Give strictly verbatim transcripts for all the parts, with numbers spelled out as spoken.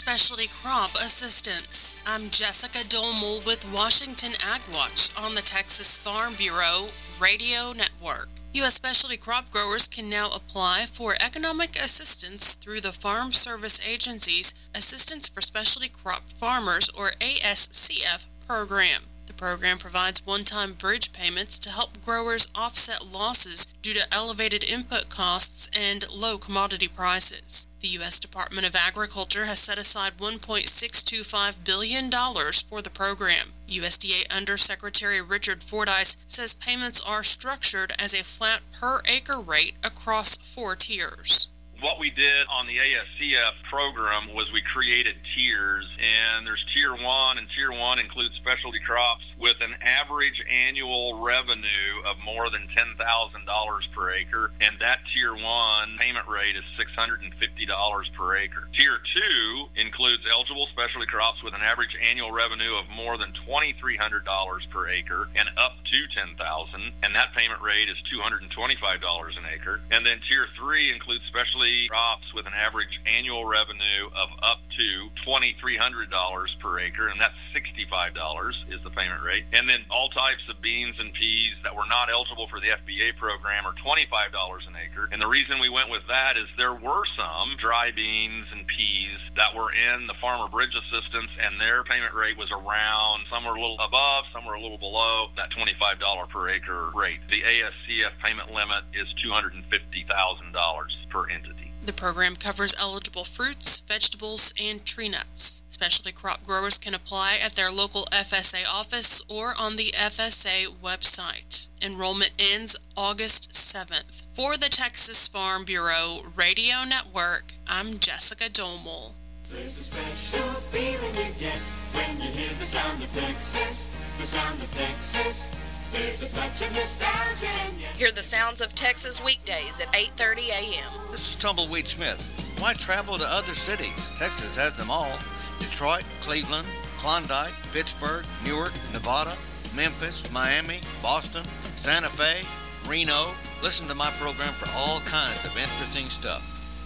Specialty Crop Assistance. I'm Jessica Dolmel with Washington Ag Watch on the Texas Farm Bureau Radio Network. U S specialty crop growers can now apply for economic assistance through the Farm Service Agency's Assistance for Specialty Crop Farmers, or A S C F, program. The program provides one-time bridge payments to help growers offset losses due to elevated input costs and low commodity prices. The U S Department of Agriculture has set aside one point six two five billion dollars for the program. U S D A Undersecretary Richard Fordyce says payments are structured as a flat per-acre rate across four tiers. What we did on the A S C F program was we created tiers, and there's tier one, and tier one includes specialty crops with an average annual revenue of more than ten thousand dollars per acre, and that tier one payment rate is six hundred fifty dollars per acre. Tier two includes eligible specialty crops with an average annual revenue of more than twenty-three hundred dollars per acre and up to ten thousand dollars, and that payment rate is two hundred twenty-five dollars an acre. And then tier three includes specialty crops with an average annual revenue of up to twenty-three hundred dollars per acre, and that's sixty-five dollars is the payment rate. And then all types of beans and peas that were not eligible for the F B A program are twenty-five dollars an acre. And the reason we went with that is there were some dry beans and peas that were in the Farmer Bridge Assistance, and their payment rate was around, some were a little above, some were a little below that twenty-five dollars per acre rate. The A S C F payment limit is two hundred fifty thousand dollars per entity. The program covers eligible fruits, vegetables, and tree nuts. Specialty crop growers can apply at their local F S A office or on the F S A website. Enrollment ends August seventh. For the Texas Farm Bureau Radio Network, I'm Jessica Dolmel. There's a special feeling you get when you hear the sound of Texas, the sound of Texas. There's a touch of nostalgia in you. Hear the sounds of Texas weekdays at eight thirty a.m. This is Tumbleweed Smith. Why travel to other cities? Texas has them all. Detroit, Cleveland, Klondike, Pittsburgh, Newark, Nevada, Memphis, Miami, Boston, Santa Fe, Reno. Listen to my program for all kinds of interesting stuff.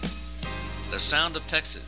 The Sound of Texas.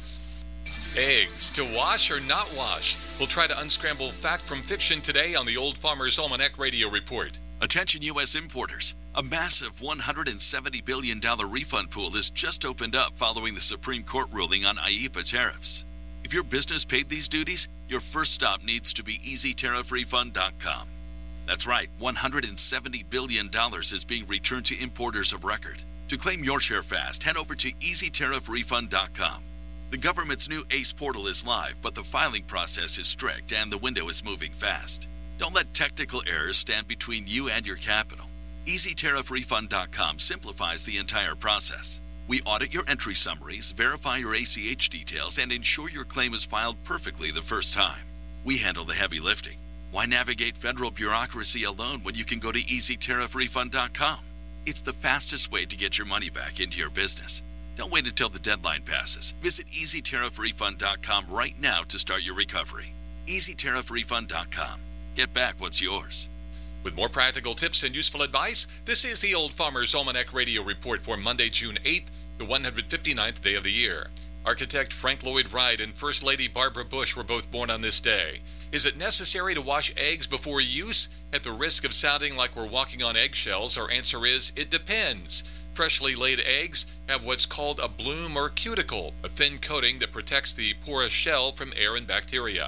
Eggs, to wash or not wash? We'll try to unscramble fact from fiction today on the Old Farmer's Almanac Radio Report. Attention U S importers. A massive one hundred seventy billion dollars refund pool has just opened up following the Supreme Court ruling on I E P A tariffs. If your business paid these duties, your first stop needs to be easy tariff refund dot com. That's right, one hundred seventy billion dollars is being returned to importers of record. To claim your share fast, head over to easy tariff refund dot com. The government's new ACE portal is live, but the filing process is strict and the window is moving fast. Don't let technical errors stand between you and your capital. easy tariff refund dot com simplifies the entire process. We audit your entry summaries, verify your A C H details, and ensure your claim is filed perfectly the first time. We handle the heavy lifting. Why navigate federal bureaucracy alone when you can go to easy tariff refund dot com? It's the fastest way to get your money back into your business. Don't wait until the deadline passes. Visit easy tariff refund dot com right now to start your recovery. easy tariff refund dot com. Get back what's yours. With more practical tips and useful advice, this is the Old Farmer's Almanac Radio Report for Monday, June eighth, the one hundred fifty-ninth day of the year. Architect Frank Lloyd Wright and First Lady Barbara Bush were both born on this day. Is it necessary to wash eggs before use? At the risk of sounding like we're walking on eggshells, our answer is, it depends. Freshly laid eggs have what's called a bloom or cuticle, a thin coating that protects the porous shell from air and bacteria.